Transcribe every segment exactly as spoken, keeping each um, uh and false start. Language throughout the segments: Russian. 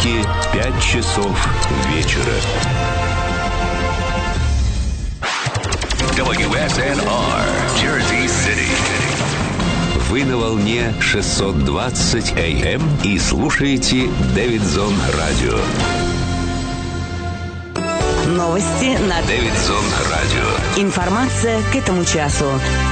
Нью-Йорке пять часов вечера. дабл ю эс эн ар, Jersey City. Вы на волне шестьсот двадцать эй эм и слушаете Дэвидсон Радио. Новости на Дэвидсон Радио. Информация к этому часу.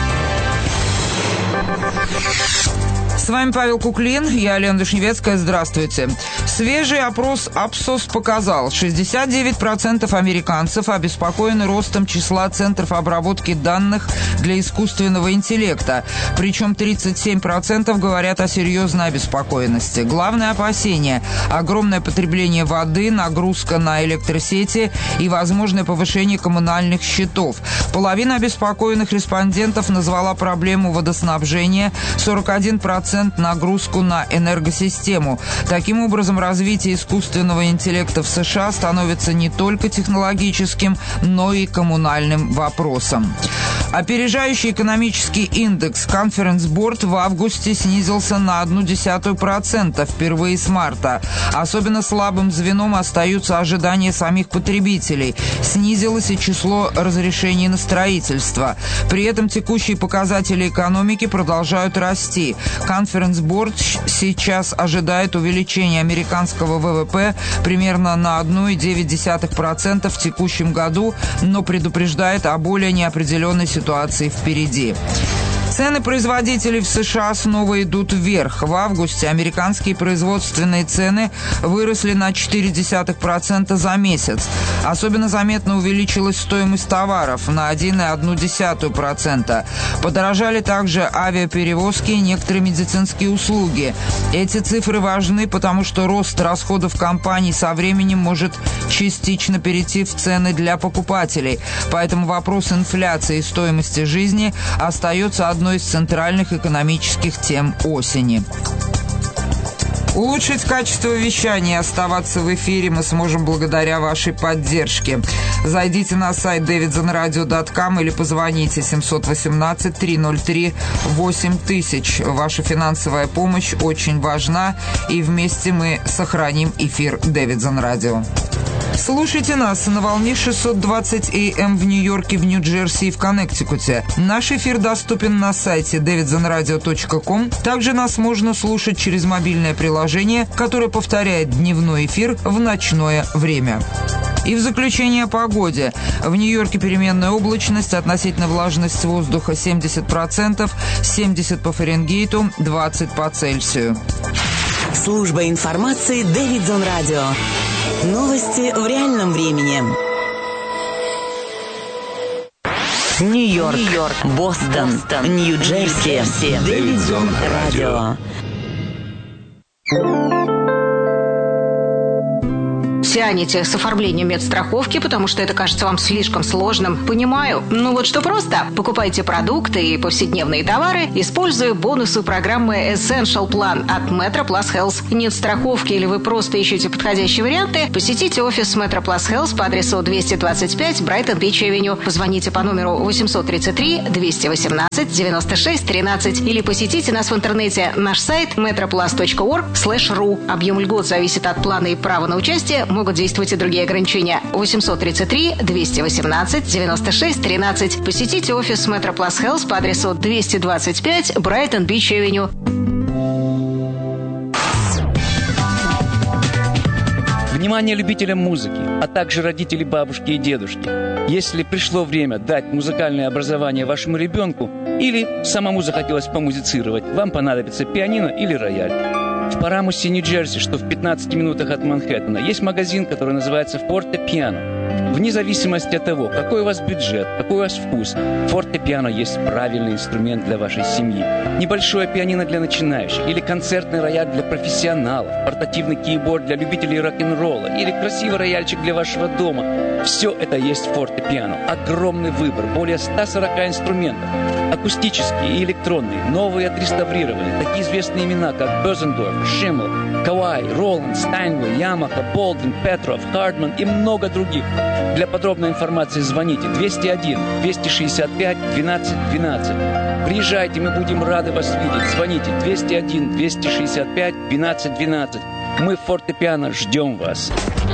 С вами Павел Куклин, я Лена Вишневецкая. Здравствуйте. Свежий опрос Апсос показал, шестьдесят девять процентов американцев обеспокоены ростом числа центров обработки данных для искусственного интеллекта. Причем тридцать семь процентов говорят о серьезной обеспокоенности. Главное опасение – огромное потребление воды, нагрузка на электросети и возможное повышение коммунальных счетов. Половина обеспокоенных респондентов назвала проблему водоснабжения, сорок один процент нагрузку на энергосистему. Таким образом, развитие искусственного интеллекта в США становится не только технологическим, но и коммунальным вопросом. Опережающий экономический индекс Conference Board в августе снизился на одну десятую процента впервые с марта. Особенно слабым звеном остаются ожидания самих потребителей. Снизилось и число разрешений на строительство. При этом текущие показатели экономики продолжают расти. Conference Board сейчас ожидает увеличения американского вэ вэ пэ примерно на одна целая девять десятых процента в текущем году, но предупреждает о более неопределенной ситуации впереди. Цены производителей в США снова идут вверх. В августе американские производственные цены выросли на четыре десятых процента за месяц. Особенно заметно увеличилась стоимость товаров на одна целая одна десятая процента. Подорожали также авиаперевозки и некоторые медицинские услуги. Эти цифры важны, потому что рост расходов компаний со временем может частично перейти в цены для покупателей. Поэтому вопрос инфляции и стоимости жизни остается одной из центральных экономических тем осени. Улучшить качество вещания и оставаться в эфире мы сможем благодаря вашей поддержке. Зайдите на сайт дэвидсон радио точка ком или позвоните семь один восемь три ноль три восемь тысяч. Ваша финансовая помощь очень важна, и вместе мы сохраним эфир Дэвидсон Радио. Слушайте нас на волне шестьсот двадцать эй эм в Нью-Йорке, в Нью-Джерси и в Коннектикуте. Наш эфир доступен на сайте дэвидсон радио точка ком. Также нас можно слушать через мобильное приложение, которое повторяет дневной эфир в ночное время. И в заключение о погоде. В Нью-Йорке переменная облачность, относительно влажность воздуха семьдесят процентов, семьдесят по Фаренгейту, двадцать по Цельсию. Служба информации Дэвидсон Радио. Новости в реальном времени. Нью-Йорк, Нью-Йорк, Бостон, Бостон, Нью-Джерси, Дэвидсон Радио. Тянете с оформлением медстраховки, потому что это кажется вам слишком сложным. Понимаю. Ну вот что просто. Покупайте продукты и повседневные товары, используя бонусы программы Essential Plan от MetroPlus Health. Нет страховки или вы просто ищете подходящие варианты? Посетите офис MetroPlus Health по адресу двести двадцать пять Brighton Beach Avenue. Позвоните по номеру восемь три три двести восемнадцать девяносто шесть тринадцать или посетите нас в интернете. Наш сайт метроплас точка орг слэш ру. Объем льгот зависит от плана и права на участие. Могут действовать и другие ограничения. восемь три три двести восемнадцать девяносто шесть тринадцать. Посетите офис MetroPlus Health по адресу двести двадцать пять Brighton Beach Avenue. Внимание любителям музыки, а также родители, бабушки и дедушки. Если пришло время дать музыкальное образование вашему ребенку или самому захотелось помузицировать, вам понадобится пианино или рояль. В Парамусе, Нью-Джерси, что в пятнадцати минутах от Манхэттена, есть магазин, который называется «Фортепиано». Вне зависимости от того, какой у вас бюджет, какой у вас вкус, «Фортепиано» есть правильный инструмент для вашей семьи. Небольшое пианино для начинающих, или концертный рояль для профессионалов, портативный кейборд для любителей рок-н-ролла, или красивый рояльчик для вашего дома. Все это есть в «Фортепиано». Огромный выбор, более ста сорока инструментов. Акустические и электронные, новые и отреставрированные. Такие известные имена, как Бёзендорф, Шиммел, Кавай, Роланд, Стайнвей, Ямаха, Болдвин, Петров, Хардман и много других. Для подробной информации звоните двести один двести шестьдесят пять двенадцать двенадцать. Приезжайте, мы будем рады вас видеть. Звоните двести один двести шестьдесят пять двенадцать двенадцать. Мы в фортепиано ждем вас.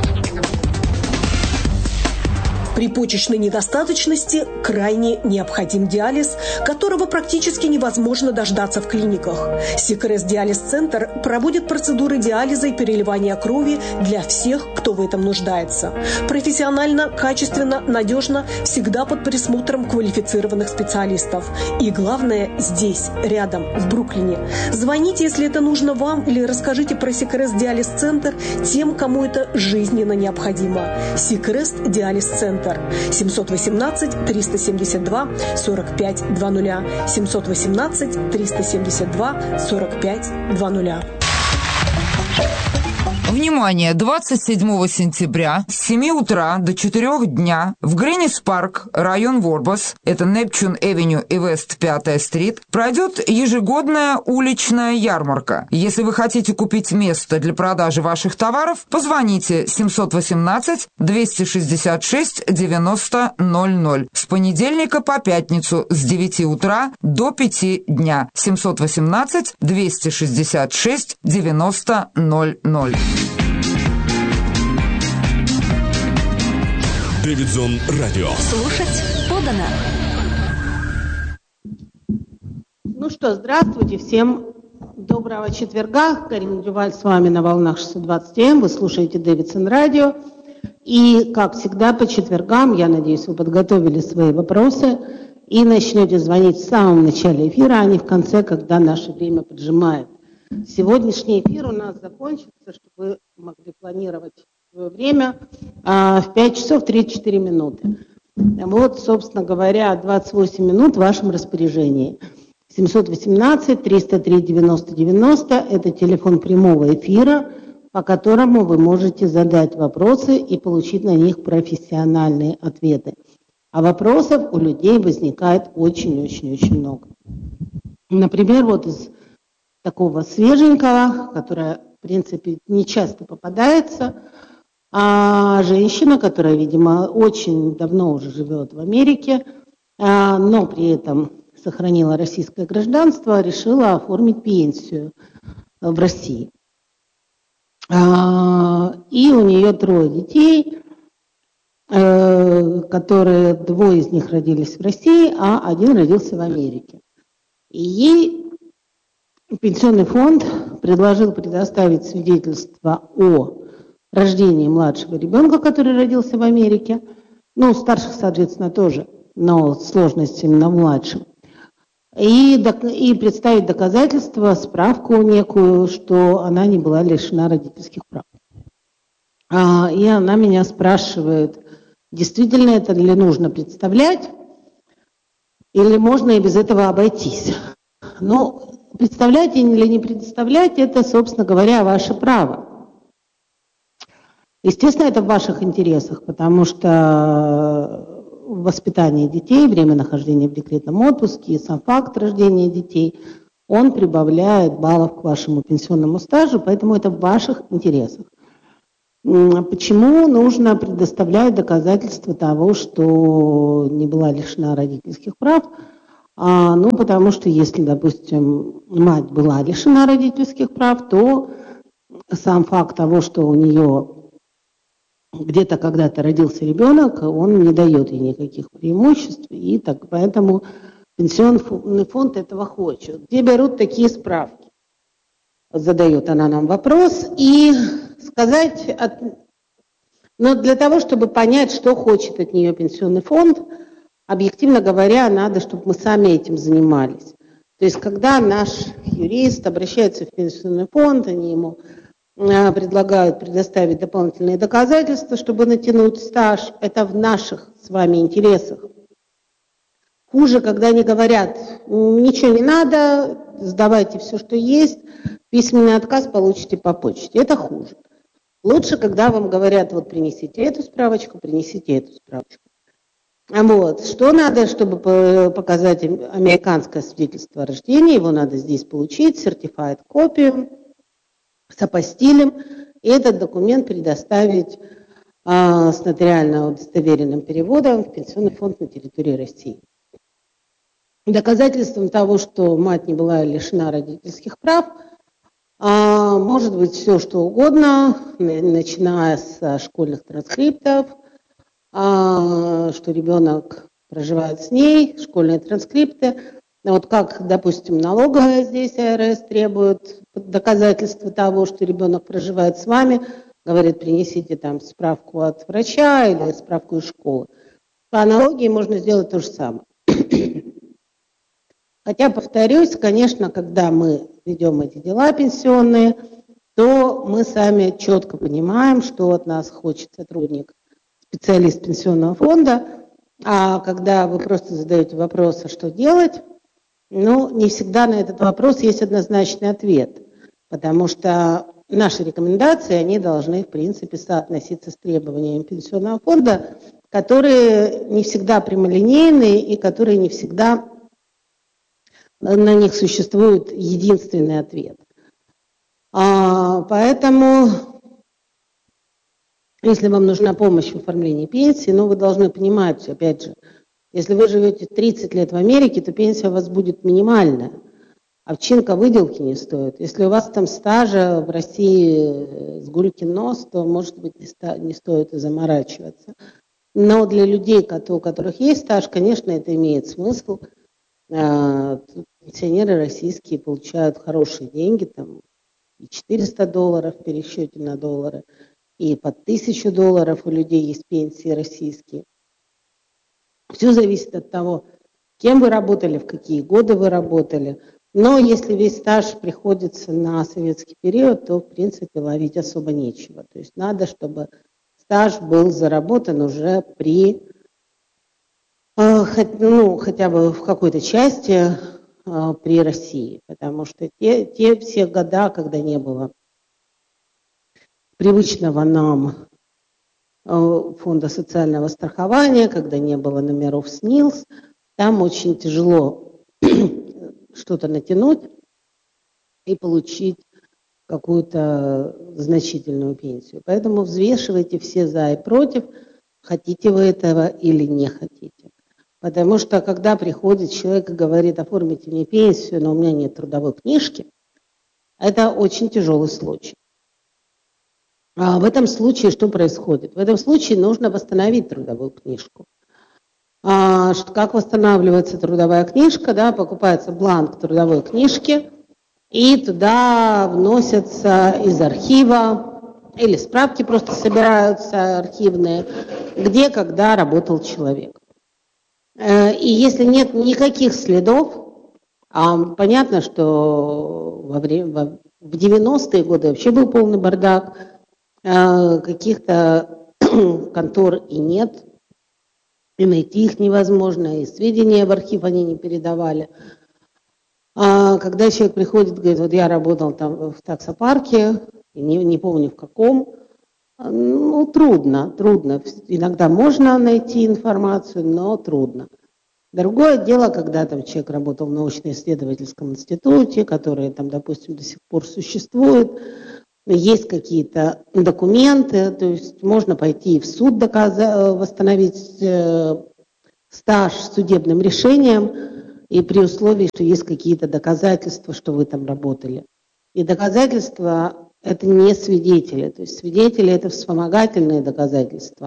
При почечной недостаточности крайне необходим диализ, которого практически невозможно дождаться в клиниках. Сикрес Диализ-центр проводит процедуры диализа и переливания крови для всех, кто в этом нуждается. Профессионально, качественно, надежно, всегда под присмотром квалифицированных специалистов. И главное, здесь, рядом, в Бруклине. Звоните, если это нужно вам, или расскажите про Сикрес Диализ-центр тем, кому это жизненно необходимо. Сикрес Диализ-центр. семь один восемь триста семьдесят два сорок пять двадцать. семь один восемь триста семьдесят два сорок пять двадцать. Внимание! двадцать седьмого сентября с семи утра до четырёх дня в Гринис-парк, район Ворбас, это Непчун-Эвеню и Вест пятая стрит, пройдет ежегодная уличная ярмарка. Если вы хотите купить место для продажи ваших товаров, позвоните семь один восемь два шесть шесть девяносто ноль ноль с понедельника по пятницу с девяти утра до пяти дня. семь один восемь два шесть шесть девяносто ноль ноль. Дэвидзон Радио. Слушать подано. Ну что, здравствуйте всем. Доброго четверга. Карина Дюваль с вами на волнах шестьсот двадцать эй эм. Вы слушаете Дэвидзон Радио. И, как всегда, по четвергам, я надеюсь, вы подготовили свои вопросы и начнете звонить в самом начале эфира, а не в конце, когда наше время поджимает. Сегодняшний эфир у нас закончится, чтобы вы могли планировать свое время а, в пять часов тридцать четыре минуты. Вот, собственно говоря, двадцать восемь минут в вашем распоряжении. семь один восемь триста три девяносто девяносто – это телефон прямого эфира, по которому вы можете задать вопросы и получить на них профессиональные ответы. А вопросов у людей возникает очень-очень-очень много. Например, вот из такого свеженького, которое, в принципе, не часто попадается, а женщина, которая, видимо, очень давно уже живет в Америке, а, но при этом сохранила российское гражданство, решила оформить пенсию в России. А, и у нее трое детей, э, которые, двое из них родились в России, а один родился в Америке. И ей Пенсионный фонд предложил предоставить свидетельство о рождении младшего ребенка, который родился в Америке, ну, старших, соответственно, тоже, но сложность именно в младшем, и, и представить доказательства, справку некую, что она не была лишена родительских прав. А, и она меня спрашивает, действительно это ли нужно представлять, или можно и без этого обойтись. Ну, представлять или не представлять, это, собственно говоря, ваше право. Естественно, это в ваших интересах, потому что воспитание детей, время нахождения в декретном отпуске и сам факт рождения детей, он прибавляет баллов к вашему пенсионному стажу, поэтому это в ваших интересах. Почему нужно предоставлять доказательства того, что не была лишена родительских прав? А, ну, потому что если, допустим, мать была лишена родительских прав, то сам факт того, что у нее где-то когда-то родился ребенок, он не дает ей никаких преимуществ, и так, поэтому пенсионный фонд этого хочет. Где берут такие справки? Задает она нам вопрос, и сказать, от... но для того, чтобы понять, что хочет от нее пенсионный фонд, объективно говоря, надо, чтобы мы сами этим занимались. То есть, когда наш юрист обращается в пенсионный фонд, они ему предлагают предоставить дополнительные доказательства, чтобы натянуть стаж, это в наших с вами интересах. Хуже, когда они говорят, ничего не надо, сдавайте все, что есть, письменный отказ получите по почте. Это хуже. Лучше, когда вам говорят, вот принесите эту справочку, принесите эту справочку. Вот. Что надо, чтобы показать американское свидетельство о рождении? Его надо здесь получить, certified копию, с апостилем, и этот документ предоставить а, с нотариально удостоверенным переводом в пенсионный фонд на территории России. Доказательством того, что мать не была лишена родительских прав, А, может быть все что угодно, начиная с школьных транскриптов, а, что ребенок проживает с ней, школьные транскрипты. Вот как, допустим, налоговая здесь ай эр эс требует доказательства того, что ребенок проживает с вами, говорит, принесите там справку от врача или справку из школы. По аналогии можно сделать то же самое. Хотя, повторюсь, конечно, когда мы ведем эти дела пенсионные, то мы сами четко понимаем, что от нас хочет сотрудник, специалист пенсионного фонда, а когда вы просто задаете вопрос, а что делать, ну, не всегда на этот вопрос есть однозначный ответ, потому что наши рекомендации, они должны, в принципе, соотноситься с требованиями пенсионного фонда, которые не всегда прямолинейные и которые не всегда на них существует единственный ответ. А, поэтому, если вам нужна помощь в оформлении пенсии, ну, вы должны понимать, опять же, если вы живете тридцать лет в Америке, то пенсия у вас будет минимальная, овчинка выделки не стоит. Если у вас там стажа в России с гулькин нос, то, может быть, не, ста- не стоит и заморачиваться. Но для людей, у которых есть стаж, конечно, это имеет смысл. Пенсионеры российские получают хорошие деньги, там и четыреста долларов в пересчете на доллары, и под тысячу долларов у людей есть пенсии российские. Все зависит от того, кем вы работали, в какие годы вы работали. Но если весь стаж приходится на советский период, то, в принципе, ловить особо нечего. То есть надо, чтобы стаж был заработан уже при, ну, хотя бы в какой-то части при России. Потому что те, те все года, когда не было привычного нам фонда социального страхования, когда не было номеров СНИЛС, там очень тяжело что-то натянуть и получить какую-то значительную пенсию. Поэтому взвешивайте все за и против, хотите вы этого или не хотите. Потому что когда приходит человек и говорит, оформите мне пенсию, но у меня нет трудовой книжки, это очень тяжелый случай. А в этом случае что происходит? В этом случае нужно восстановить трудовую книжку. А, как восстанавливается трудовая книжка? Да, покупается бланк трудовой книжки, и туда вносятся из архива, или справки просто собираются архивные, где, когда работал человек. И если нет никаких следов, а понятно, что во время, в девяностые годы вообще был полный бардак, каких-то контор и нет, и найти их невозможно, и сведения в архив они не передавали. А когда человек приходит, говорит, вот я работал там в таксопарке, не, не помню в каком, ну, трудно, трудно. Иногда можно найти информацию, но трудно. Другое дело, когда там человек работал в научно-исследовательском институте, который там, допустим, до сих пор существует, есть какие-то документы, то есть можно пойти в суд доказать, восстановить э, стаж судебным решением, и при условии, что есть какие-то доказательства, что вы там работали. И доказательства – это не свидетели, то есть свидетели – это вспомогательные доказательства.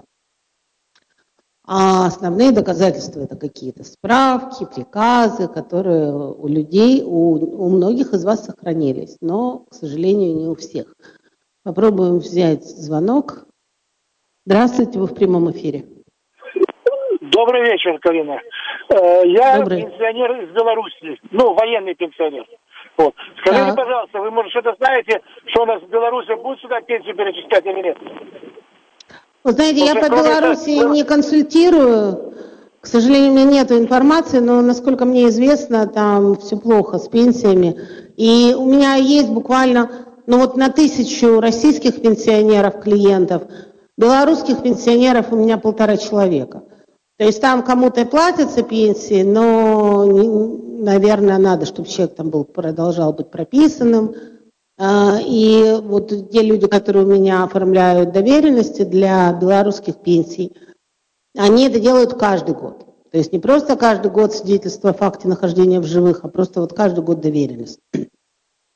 А основные доказательства – это какие-то справки, приказы, которые у людей, у, у многих из вас сохранились, но, к сожалению, не у всех. Попробуем взять звонок. Здравствуйте, вы в прямом эфире. Добрый вечер, Карина. Я Добрый. пенсионер из Беларуси, ну, военный пенсионер. Вот. Скажите, Так. пожалуйста, вы, может, что-то знаете, что у нас в Беларуси будет сюда пенсию перечислять или нет? Вы знаете, я по Беларуси это... не консультирую. К сожалению, у меня нет информации, но, насколько мне известно, там все плохо с пенсиями. И у меня есть буквально, ну вот на тысячу российских пенсионеров, клиентов, белорусских пенсионеров у меня полтора человека. То есть там кому-то платятся пенсии, но, наверное, надо, чтобы человек там был, продолжал быть прописанным. И вот те люди, которые у меня оформляют доверенности для белорусских пенсий, они это делают каждый год. То есть не просто каждый год свидетельство о факте нахождения в живых, а просто вот каждый год доверенность.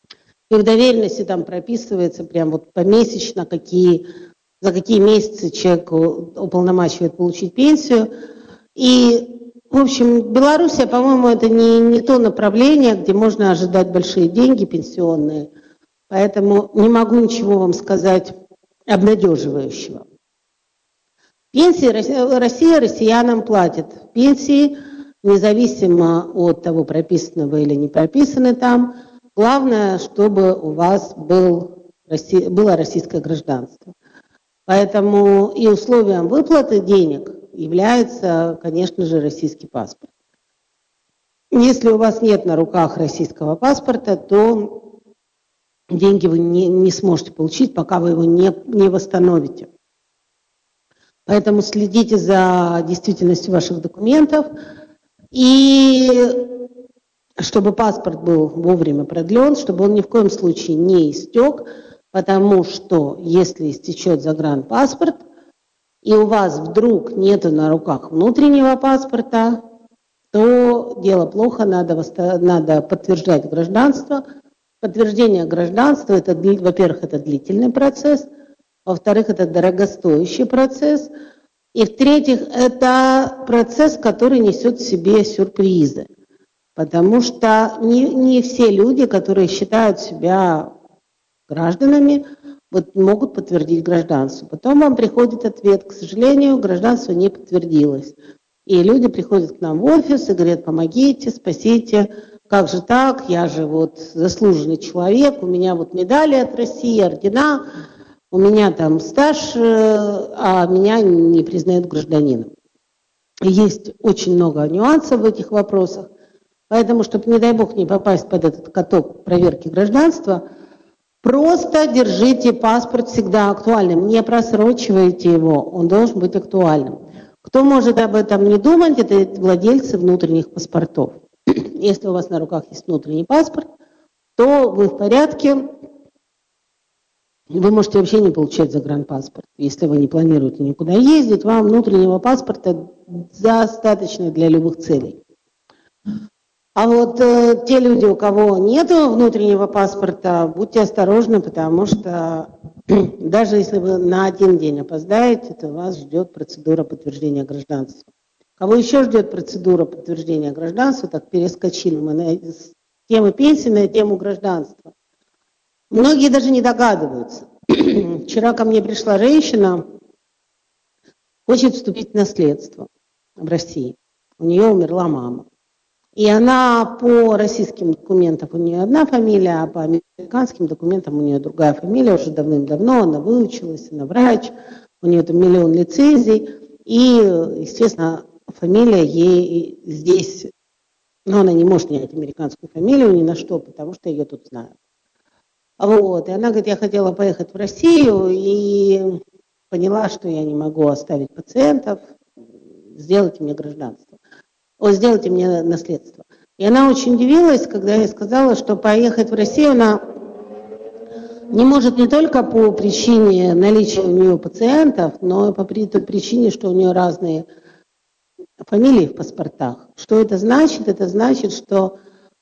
И в доверенности там прописывается прям вот помесячно, какие, за какие месяцы человек уполномачивает получить пенсию. И, в общем, Белоруссия, по-моему, это не, не то направление, где можно ожидать большие деньги пенсионные. Поэтому не могу ничего вам сказать обнадеживающего. Пенсии Россия россиянам платит. Пенсии, независимо от того, прописано вы или не прописаны там. Главное, чтобы у вас был, было российское гражданство. Поэтому и условием выплаты денег является, конечно же, российский паспорт. Если у вас нет на руках российского паспорта, то деньги вы не, не сможете получить, пока вы его не, не восстановите. Поэтому следите за действительностью ваших документов. И чтобы паспорт был вовремя продлен, чтобы он ни в коем случае не истек, потому что если истечет загранпаспорт, и у вас вдруг нету на руках внутреннего паспорта, то дело плохо, надо, надо подтверждать гражданство. Подтверждение гражданства, это, во-первых, это длительный процесс, во-вторых, это дорогостоящий процесс, и в-третьих, это процесс, который несет в себе сюрпризы. Потому что не, не все люди, которые считают себя гражданами, вот, могут подтвердить гражданство. Потом вам приходит ответ, к сожалению, гражданство не подтвердилось. И люди приходят к нам в офис и говорят: помогите, спасите, как же так, я же вот заслуженный человек, у меня вот медали от России, ордена, у меня там стаж, а меня не признают гражданином. Есть очень много нюансов в этих вопросах. Поэтому, чтобы, не дай бог, не попасть под этот каток проверки гражданства, просто держите паспорт всегда актуальным, не просрочивайте его, он должен быть актуальным. Кто может об этом не думать, это владельцы внутренних паспортов. Если у вас на руках есть внутренний паспорт, то вы в порядке, вы можете вообще не получать загранпаспорт. Если вы не планируете никуда ездить, вам внутреннего паспорта достаточно для любых целей. А вот э, те люди, у кого нет внутреннего паспорта, будьте осторожны, потому что даже если вы на один день опоздаете, то вас ждет процедура подтверждения гражданства. Кого еще ждет процедура подтверждения гражданства, так перескочили мы на с темы пенсии на тему гражданства. Многие даже не догадываются. Вчера ко мне пришла женщина, хочет вступить в наследство в России. У нее умерла мама. И она по российским документам, у нее одна фамилия, а по американским документам у нее другая фамилия, уже давным-давно она выучилась, она врач, у нее там миллион лицензий, и, естественно, фамилия ей здесь, но она не может менять американскую фамилию ни на что, потому что ее тут знают. Вот, и она говорит: я хотела поехать в Россию и поняла, что я не могу оставить пациентов, сделайте мне гражданство. О, сделайте мне наследство. И она очень удивилась, когда я сказала, что поехать в Россию она не может не только по причине наличия у нее пациентов, но и по той причине, что у нее разные фамилии в паспортах. Что это значит? Это значит, что